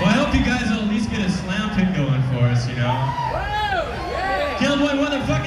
Well, I hope you guys will at least get a slam pit going for us, you know? Killboy motherfucker!